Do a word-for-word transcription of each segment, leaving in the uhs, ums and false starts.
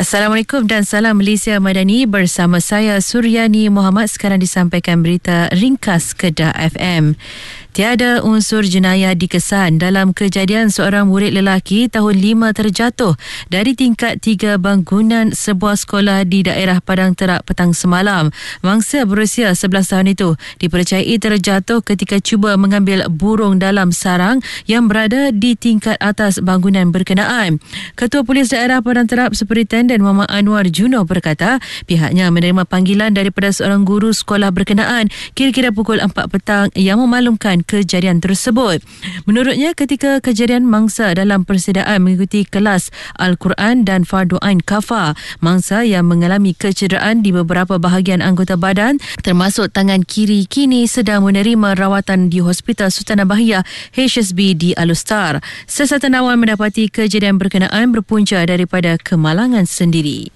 Assalamualaikum dan salam Malaysia Madani, bersama saya Suryani Muhammad. Sekarang disampaikan berita ringkas Kedah F M. Tiada unsur jenayah dikesan dalam kejadian seorang murid lelaki tahun lima terjatuh dari tingkat tiga bangunan sebuah sekolah di daerah Padang Terak petang semalam. Mangsa berusia sebelas tahun itu dipercayai terjatuh ketika cuba mengambil burung dalam sarang yang berada di tingkat atas bangunan berkenaan. Ketua Polis Daerah Padang Terak Superintenden Muhammad Anwar Juno berkata pihaknya menerima panggilan daripada seorang guru sekolah berkenaan kira-kira pukul empat petang yang memaklumkan kejadian tersebut. Menurutnya, ketika kejadian mangsa dalam persediaan mengikuti kelas Al-Quran dan Fardu Ain Kafa, mangsa yang mengalami kecederaan di beberapa bahagian anggota badan termasuk tangan kiri kini sedang menerima rawatan di Hospital Sultanah Bahiyah H S B di Alustar. Siasatan awal mendapati kejadian berkenaan berpunca daripada kemalangan sendiri.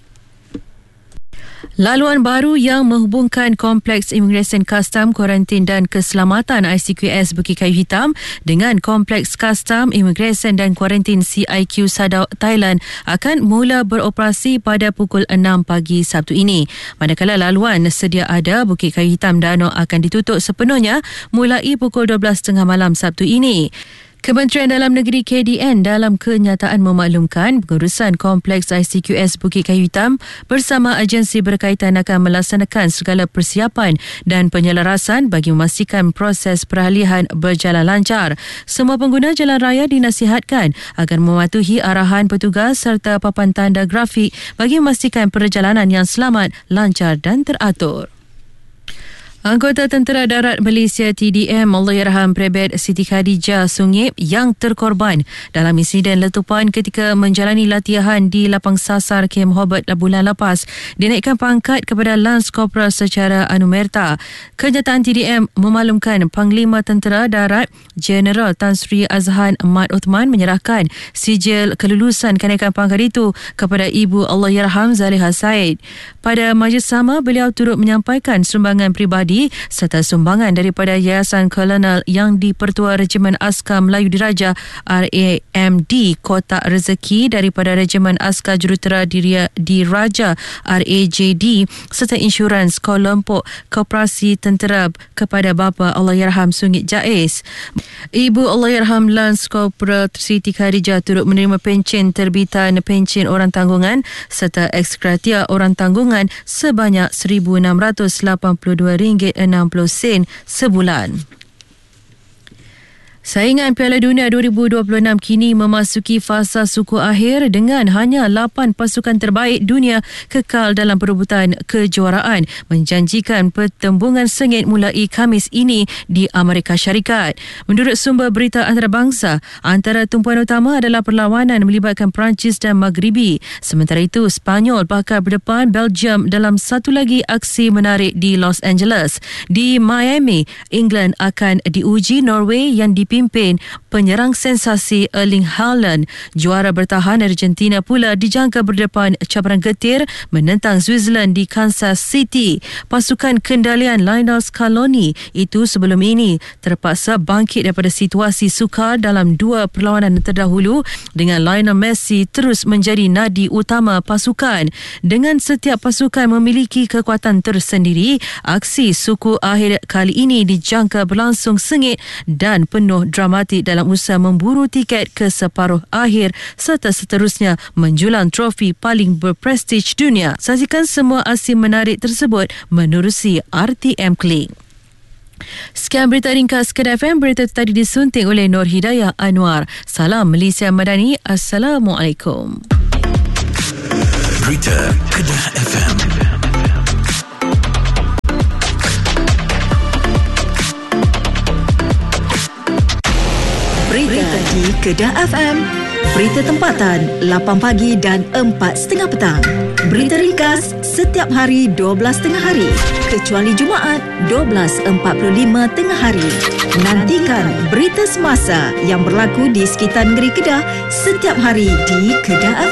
Laluan baru yang menghubungkan Kompleks Imigresen Kastam, Kuarantin dan Keselamatan I C Q S Bukit Kayu Hitam dengan Kompleks Kastam, Imigresen dan Kuarantin C I Q Sadao, Thailand akan mula beroperasi pada pukul enam pagi Sabtu ini. Manakala laluan sedia ada Bukit Kayu Hitam Danau akan ditutup sepenuhnya mulai pukul dua belas tiga puluh malam Sabtu ini. Kementerian Dalam Negeri K D N dalam kenyataan memaklumkan pengurusan Kompleks I C Q S Bukit Kayu Hitam bersama agensi berkaitan akan melaksanakan segala persiapan dan penyelarasan bagi memastikan proses peralihan berjalan lancar. Semua pengguna jalan raya dinasihatkan agar mematuhi arahan petugas serta papan tanda grafik bagi memastikan perjalanan yang selamat, lancar dan teratur. Anggota Tentera Darat Malaysia T D M Allahyarham Prebet Siti Khadijah Sungip yang terkorban dalam insiden letupan ketika menjalani latihan di lapang sasar Kem Hobart bulan lepas dinaikkan pangkat kepada Lance Corporal secara anumerta. Kenyataan T D M memaklumkan Panglima Tentera Darat Jeneral Tan Sri Azhan Mat Uthman menyerahkan sijil kelulusan kenaikan pangkat itu kepada Ibu Allahyarham Zaliha Said. Pada majlis sama, beliau turut menyampaikan sumbangan peribadi serta sumbangan daripada Yayasan Kolonel yang di-Pertua Regimen Askar Melayu Diraja R A M D Kotak Rezeki daripada Regimen Askar Jurutera Diraja R A J D serta insurans kelompok Koperasi Tentera kepada bapa Allahyarham Sungit Jais. Ibu Allahyarham Lance Corporal Siti Khadijah turut menerima pencen terbitan pencen orang tanggungan serta eksgratia orang tanggungan sebanyak seribu enam ratus lapan puluh dua ringgit enam puluh sen sebulan. Saingan Piala Dunia dua ribu dua puluh enam kini memasuki fasa suku akhir dengan hanya lapan pasukan terbaik dunia kekal dalam perebutan kejuaraan, menjanjikan pertembungan sengit mulai Khamis ini di Amerika Syarikat. Menurut sumber berita antarabangsa, antara tumpuan utama adalah perlawanan melibatkan Perancis dan Maghribi. Sementara itu, Spanyol bakal berdepan Belgium dalam satu lagi aksi menarik di Los Angeles. Di Miami, England akan diuji Norway yang dipimpin pimpin penyerang sensasi Erling Haaland. Juara bertahan Argentina pula dijangka berdepan cabaran getir menentang Switzerland di Kansas City. Pasukan kendalian Lionel Scaloni itu sebelum ini terpaksa bangkit daripada situasi sukar dalam dua perlawanan terdahulu dengan Lionel Messi terus menjadi nadi utama pasukan. Dengan setiap pasukan memiliki kekuatan tersendiri, aksi suku akhir kali ini dijangka berlangsung sengit dan penuh dramatik dalam usaha memburu tiket ke separuh akhir serta seterusnya menjulang trofi paling berprestij dunia. Saksikan semua aksi menarik tersebut menerusi R T M Klik. Sekian berita ringkas Kedah F M. Berita tadi disunting oleh Nur Hidayah Anwar. Salam Malaysia Madani. Assalamualaikum. Berita Kedah F M. Berita di Kedah F M. Berita tempatan lapan pagi dan empat tiga puluh petang. Berita ringkas setiap hari dua belas tengah hari kecuali Jumaat dua belas empat puluh lima tengah hari. Nantikan berita semasa yang berlaku di sekitar negeri Kedah setiap hari di Kedah F M.